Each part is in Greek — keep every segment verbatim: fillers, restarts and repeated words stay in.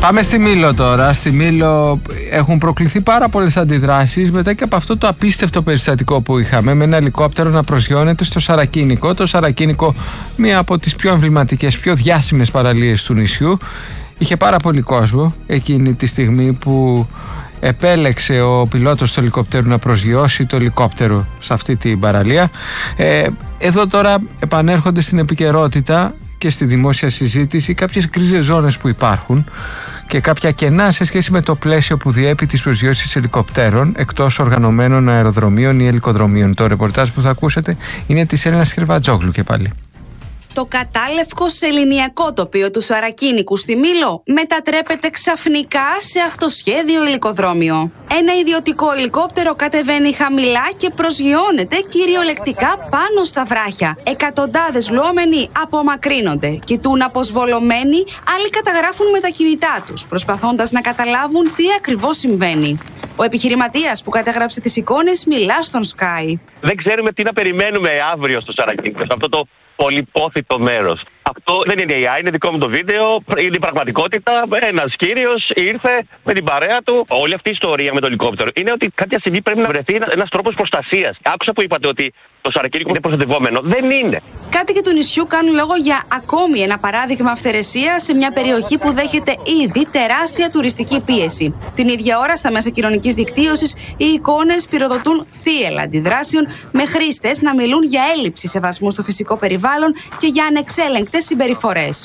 Πάμε στη Μήλο τώρα. Στη Μήλο έχουν προκληθεί πάρα πολλές αντιδράσεις μετά και από αυτό το απίστευτο περιστατικό που είχαμε με ένα ελικόπτερο να προσγειώνεται στο Σαρακίνικο. Το Σαρακίνικο, μία από τις πιο εμβληματικές, πιο διάσημες παραλίες του νησιού. Είχε πάρα πολύ κόσμο εκείνη τη στιγμή που επέλεξε ο πιλότος του ελικόπτερου να προσγειώσει το ελικόπτερο σε αυτή την παραλία. Ε, εδώ τώρα επανέρχονται στην επικαιρότητα και στη δημόσια συζήτηση κάποιες γκρίζες ζώνες που υπάρχουν και κάποια κενά σε σχέση με το πλαίσιο που διέπει τις προσγειώσεις ελικοπτέρων εκτός οργανωμένων αεροδρομίων ή ελικοδρομίων. Το ρεπορτάζ που θα ακούσετε είναι της Έλενας Χερβατζόγλου και πάλι. Το κατάλευκο σεληνιακό τοπίο του Σαρακίνικου στη Μήλο μετατρέπεται ξαφνικά σε αυτοσχέδιο ελικοδρόμιο. Ένα ιδιωτικό ελικόπτερο κατεβαίνει χαμηλά και προσγειώνεται κυριολεκτικά πάνω στα βράχια. Εκατοντάδες λουόμενοι απομακρύνονται, κοιτούν αποσβολωμένοι, άλλοι καταγράφουν με τα κινητά τους, προσπαθώντας να καταλάβουν τι ακριβώς συμβαίνει. Ο επιχειρηματίας που κατέγραψε τις εικόνες μιλά στον Sky. Δεν ξέρουμε τι να περιμένουμε αύριο στο Σαρακίνικο, σε αυτό το πολυπόθητο μέρος. Αυτό δεν είναι έι άι, είναι δικό μου το βίντεο, είναι η πραγματικότητα. Ένας κύριος ήρθε με την παρέα του. Όλη αυτή η ιστορία με το ελικόπτερο είναι ότι κάποια στιγμή πρέπει να βρεθεί ένας τρόπος προστασίας. Άκουσα που είπατε ότι το Σαρακίνικο είναι προστατευόμενο. Δεν είναι. Κάτοικοι του νησιού κάνουν λόγο για ακόμη ένα παράδειγμα αυθαιρεσία σε μια περιοχή που δέχεται ήδη τεράστια τουριστική πίεση. Την ίδια ώρα, στα μέσα κοινωνικής δικτύωσης, οι εικόνες πυροδοτούν θύελλα αντιδράσεων, με χρήστες να μιλούν για έλλειψη σεβασμού στο φυσικό περιβάλλον και για ανεξέλεγκτες συμπεριφορές.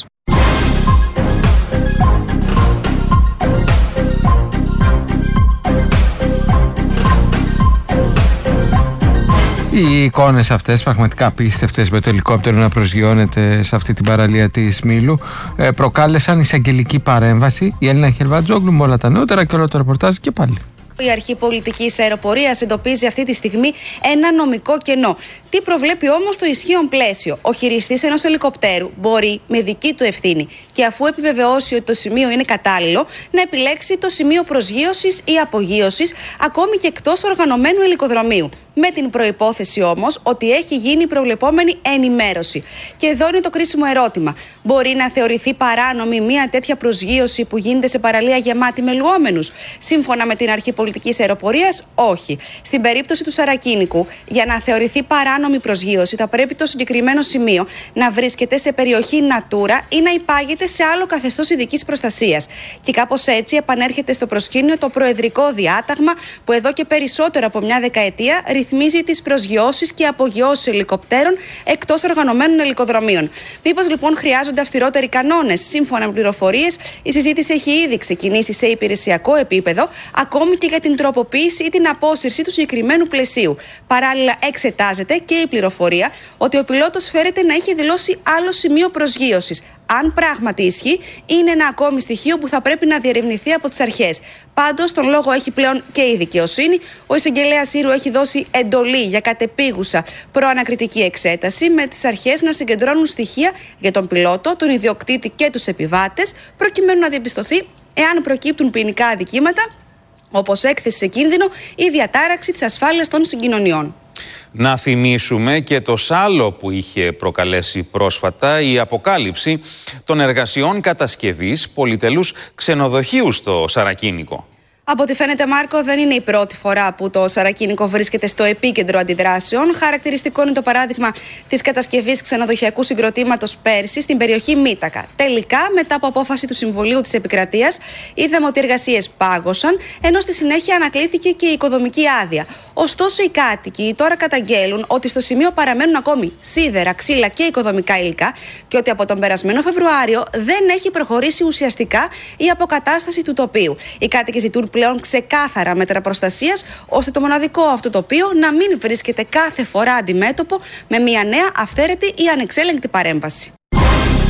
Οι εικόνες αυτές, πραγματικά απίστευτες, με το ελικόπτερο να προσγειώνεται σε αυτή την παραλία της Μήλου, προκάλεσαν εισαγγελική παρέμβαση. Η Έλληνα Χερβατζόγλου με όλα τα νεότερα και όλο το ρεπορτάζ και πάλι. Η Αρχή Πολιτικής Αεροπορίας εντοπίζει αυτή τη στιγμή ένα νομικό κενό. Τι προβλέπει όμως το ισχύον πλαίσιο? Ο χειριστής ενός ελικοπτέρου μπορεί με δική του ευθύνη και αφού επιβεβαιώσει ότι το σημείο είναι κατάλληλο, να επιλέξει το σημείο προσγείωσης ή απογείωσης, ακόμη και εκτός οργανωμένου ελικοδρομίου. Με την προϋπόθεση όμως ότι έχει γίνει προβλεπόμενη ενημέρωση. Και εδώ είναι το κρίσιμο ερώτημα. Μπορεί να θεωρηθεί παράνομη μια τέτοια προσγείωση που γίνεται σε παραλία γεμάτη με λουόμενους? Σύμφωνα με την Αρχή Πολιτικής Αεροπορίας, όχι. Στην περίπτωση του Σαρακίνικου, για να θεωρηθεί παράνομη προσγείωση, θα πρέπει το συγκεκριμένο σημείο να βρίσκεται σε περιοχή Natura ή να υπάγεται σε άλλο καθεστώς ειδικής προστασίας. Και κάπως έτσι επανέρχεται στο προσκήνιο το προεδρικό διάταγμα που εδώ και περισσότερο από μια δεκαετία ρυθμίζει τις προσγειώσεις και απογειώσεις ελικοπτέρων εκτός οργανωμένων ελικοδρομίων. Μήπως λοιπόν χρειάζονται αυστηρότεροι κανόνες? Σύμφωνα με πληροφορίες, η συζήτηση έχει ήδη ξεκινήσει σε υπηρεσιακό επίπεδο, ακόμη και για την τροποποίηση ή την απόσυρση του συγκεκριμένου πλαισίου. Παράλληλα, εξετάζεται και η πληροφορία ότι ο πιλότος φέρεται να έχει δηλώσει άλλο σημείο προσγείωσης. Αν πράγματι ισχύει, είναι ένα ακόμη στοιχείο που θα πρέπει να διερευνηθεί από τις αρχές. Πάντως, τον λόγο έχει πλέον και η δικαιοσύνη. Ο εισαγγελέας Ήρου έχει δώσει εντολή για κατεπίγουσα προανακριτική εξέταση, με τις αρχές να συγκεντρώνουν στοιχεία για τον πιλότο, τον ιδιοκτήτη και τους επιβάτες, προκειμένου να διαπιστωθεί εάν προκύπτουν ποινικά αδικήματα, όπως έκθεση σε κίνδυνο ή διατάραξη της ασφάλειας των συγκοινωνιών. Να θυμίσουμε και το σάλο που είχε προκαλέσει πρόσφατα η αποκάλυψη των εργασιών κατασκευής πολυτελούς ξενοδοχείου στο Σαρακίνικο. Από ό,τι φαίνεται, Μάρκο, δεν είναι η πρώτη φορά που το Σαρακίνικο βρίσκεται στο επίκεντρο αντιδράσεων. Χαρακτηριστικό είναι το παράδειγμα της κατασκευής ξενοδοχειακού συγκροτήματος πέρσι στην περιοχή Μήτακα. Τελικά, μετά από απόφαση του Συμβουλίου της Επικρατείας, είδαμε ότι οι εργασίες πάγωσαν, ενώ στη συνέχεια ανακλήθηκε και η οικοδομική άδεια. Ωστόσο, οι κάτοικοι τώρα καταγγέλουν ότι στο σημείο παραμένουν ακόμη σίδερα, ξύλα και οικοδομικά υλικά και ότι από τον περασμένο Φεβρουάριο δεν έχει προχωρήσει ουσιαστικά η αποκατάσταση του τοπίου. Οι κάτοικοι ζητούν πλέον ξεκάθαρα μέτρα προστασίας, ώστε το μοναδικό αυτό τοπίο να μην βρίσκεται κάθε φορά αντιμέτωπο με μια νέα αυθαίρετη ή ανεξέλεγκτη παρέμβαση.